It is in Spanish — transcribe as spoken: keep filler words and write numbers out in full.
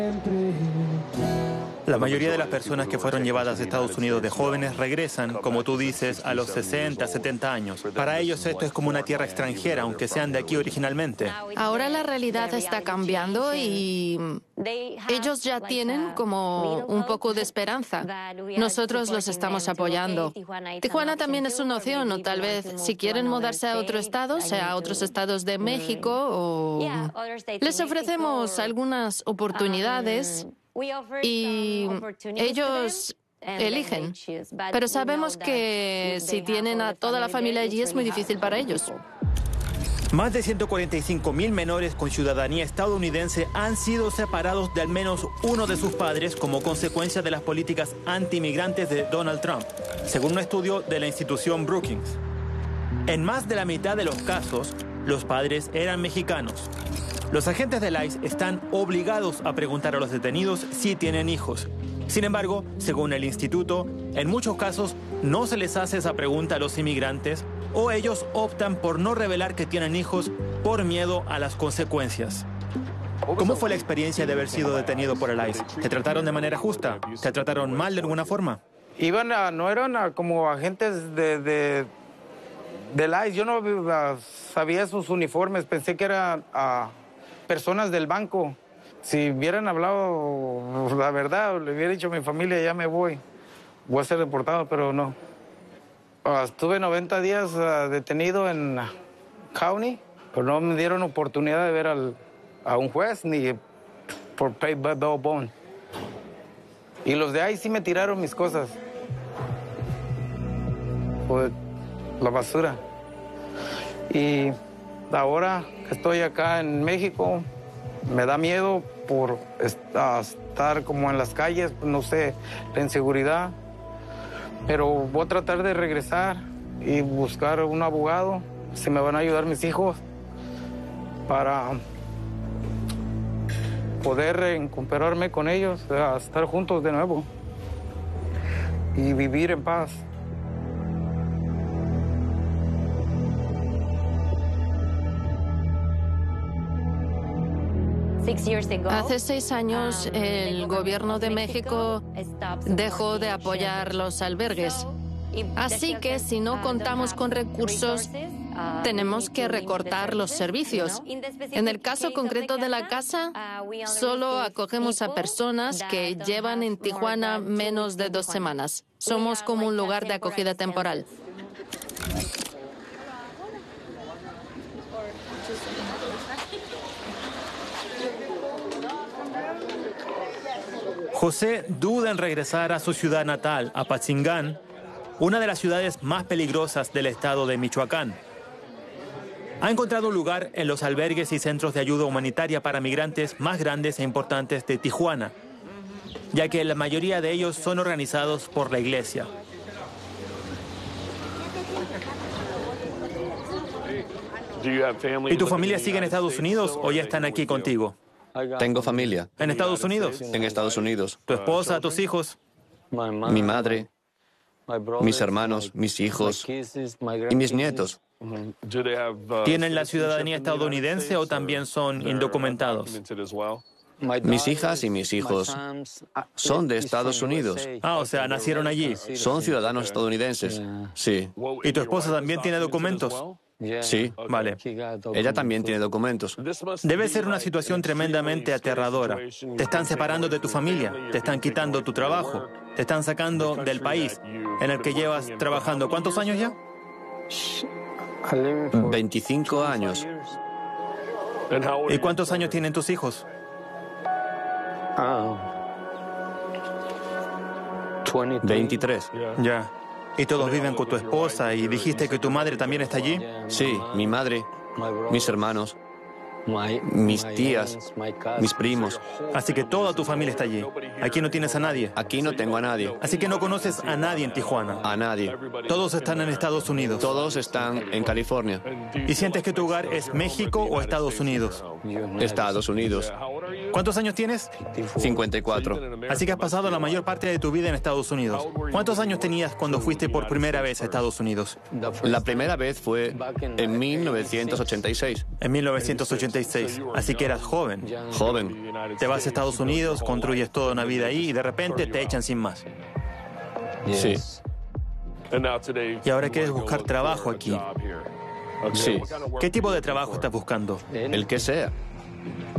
La mayoría de las personas que fueron llevadas a Estados Unidos de jóvenes regresan, como tú dices, a los sesenta, setenta años. Para ellos esto es como una tierra extranjera, aunque sean de aquí originalmente. Ahora la realidad está cambiando y ellos ya tienen como un poco de esperanza. Nosotros los estamos apoyando. Tijuana también es una opción, o tal vez si quieren mudarse a otro estado, sea a otros estados de México, o les ofrecemos algunas oportunidades y ellos eligen. Pero sabemos que si tienen a toda la familia allí es muy difícil para ellos. Más de ciento cuarenta y cinco mil menores con ciudadanía estadounidense han sido separados de al menos uno de sus padres como consecuencia de las políticas anti-inmigrantes de Donald Trump, según un estudio de la institución Brookings. En más de la mitad de los casos, los padres eran mexicanos. Los agentes del I C E están obligados a preguntar a los detenidos si tienen hijos. Sin embargo, según el instituto, en muchos casos no se les hace esa pregunta a los inmigrantes o ellos optan por no revelar que tienen hijos por miedo a las consecuencias. ¿Cómo fue la experiencia de haber sido detenido por el I C E? ¿Te trataron de manera justa? ¿Te trataron mal de alguna forma? Iban a, no eran a, como agentes de, de, del I C E. Yo no a, sabía sus uniformes, pensé que eran a, personas del banco. Si hubieran hablado la verdad, le hubiera dicho a mi familia, ya me voy, voy a ser deportado, pero no. Uh, estuve noventa días uh, detenido en County, pero no me dieron oportunidad de ver al, a un juez ni por pay bail bond. Y los de ahí sí me tiraron mis cosas. Pues, la basura. Y ahora que estoy acá en México, me da miedo por estar como en las calles, no sé, la inseguridad. Pero voy a tratar de regresar y buscar un abogado. Si me van a ayudar mis hijos para poder recuperarme con ellos, a estar juntos de nuevo y vivir en paz. Hace seis años, el gobierno de México dejó de apoyar los albergues. Así que si no contamos con recursos, tenemos que recortar los servicios. En el caso concreto de la casa, solo acogemos a personas que llevan en Tijuana menos de dos semanas. Somos como un lugar de acogida temporal. José duda en regresar a su ciudad natal, Apatzingán, una de las ciudades más peligrosas del estado de Michoacán. Ha encontrado un lugar en los albergues y centros de ayuda humanitaria para migrantes más grandes e importantes de Tijuana, ya que la mayoría de ellos son organizados por la iglesia. ¿Y tu familia sigue en Estados Unidos o ya están aquí contigo? Tengo familia. ¿En Estados Unidos? En Estados Unidos. ¿Tu esposa, tus hijos? Mi madre, mis hermanos, mis hijos y mis nietos. ¿Tienen la ciudadanía estadounidense o también son indocumentados? Mis hijas y mis hijos son de Estados Unidos. Ah, o sea, nacieron allí. Son ciudadanos estadounidenses. Sí. ¿Y tu esposa también tiene documentos? Sí. Vale. Ella también tiene documentos. Debe ser una situación tremendamente aterradora. Te están separando de tu familia, te están quitando tu trabajo, te están sacando del país en el que llevas trabajando. ¿Cuántos años ya? veinticinco años. ¿Y cuántos años tienen tus hijos? veintitrés. Ya. ¿Y todos viven con tu esposa y dijiste que tu madre también está allí? Sí, mi madre, mis hermanos, mis tías, mis primos. Así que toda tu familia está allí. Aquí no tienes a nadie. Aquí no tengo a nadie. Así que no conoces a nadie en Tijuana. A nadie. Todos están en Estados Unidos. Todos están en California. ¿Y sientes que tu hogar es México o Estados Unidos? Estados Unidos. ¿Cuántos años tienes? cincuenta y cuatro. Así que has pasado la mayor parte de tu vida en Estados Unidos. ¿Cuántos años tenías cuando fuiste por primera vez a Estados Unidos? La primera vez fue en mil novecientos ochenta y seis. En mil novecientos ochenta y seis. Así que eras joven. Joven. Te vas a Estados Unidos, construyes toda una vida ahí y de repente te echan sin más. Sí. Y ahora quieres buscar trabajo aquí. Sí. ¿Qué tipo de trabajo estás buscando? El que sea.